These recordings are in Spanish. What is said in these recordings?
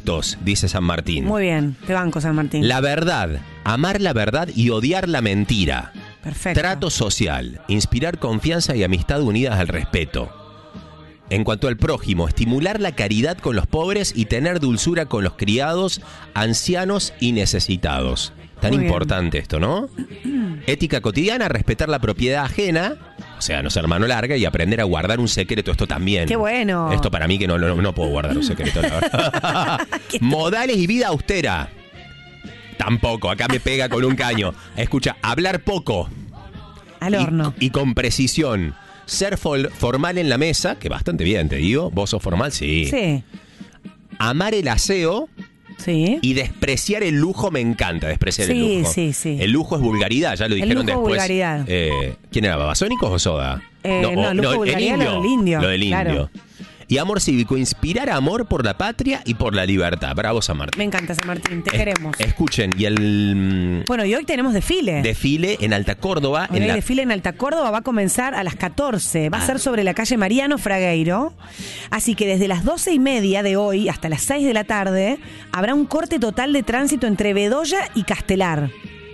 conductos, dice San Martín. Muy bien, te banco, San Martín. La verdad, amar la verdad y odiar la mentira. Perfecto. Trato social, inspirar confianza y amistad unidas al respeto. En cuanto al prójimo, estimular la caridad con los pobres y tener dulzura con los criados, ancianos y necesitados. Tan Muy bien. importante esto, ¿no? Ética cotidiana, respetar la propiedad ajena, o sea, no ser mano larga y aprender a guardar un secreto, esto también. ¡Qué bueno! Esto para mí que no puedo guardar un secreto, la verdad. Modales y vida austera. Tampoco, acá me pega con un caño. Escucha, hablar poco. Al horno. Y con precisión. Ser formal en la mesa, que bastante bien, te digo. ¿Vos sos formal? Sí. Sí. Amar el aseo Sí. y despreciar el lujo, me encanta despreciar el Sí, lujo. sí. El lujo es vulgaridad, ya lo dijeron lujo después. vulgaridad. ¿Quién era? ¿Babasónicos o Soda? Lujo vulgaridad, lo del indio. Lo del indio. Claro. Y amor cívico, inspirar amor por la patria y por la libertad. Bravo, San Martín. Me encanta, San Martín, te queremos. Escuchen, y el Bueno, y hoy tenemos desfile. desfile en Alta Córdoba. Hoy el desfile en Alta Córdoba va a comenzar a las 14. Va a ser sobre la calle Mariano Fragueiro. Así que desde las 12:30 de hoy hasta las 6 de la tarde habrá un corte total de tránsito entre Bedoya y Castelar.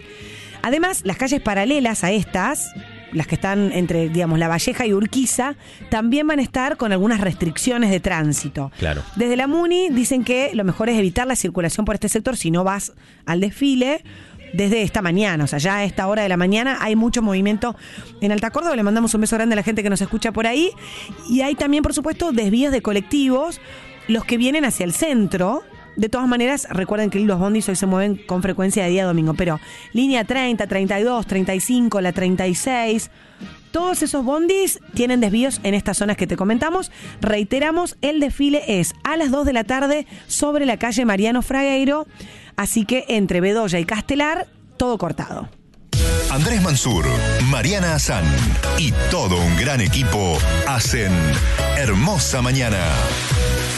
Además, las calles paralelas a estas, las que están entre, digamos, La Valleja y Urquiza, también van a estar con algunas restricciones de tránsito. Claro. Desde la MUNI dicen que lo mejor es evitar la circulación por este sector si no vas al desfile desde esta mañana. O sea, ya a esta hora de la mañana hay mucho movimiento en Alta Córdoba. Le mandamos un beso grande a la gente que nos escucha por ahí. Y hay también, por supuesto, desvíos de colectivos, los que vienen hacia el centro. De todas maneras, recuerden que los bondis hoy se mueven con frecuencia de día a domingo, pero línea 30, 32, 35, la 36, todos esos bondis tienen desvíos en estas zonas que te comentamos. Reiteramos, el desfile es a las 2 de la tarde sobre la calle Mariano Fragueiro, así que entre Bedoya y Castelar, todo cortado. Andrés Mansur, Mariana Azán y todo un gran equipo hacen Hermosa Mañana.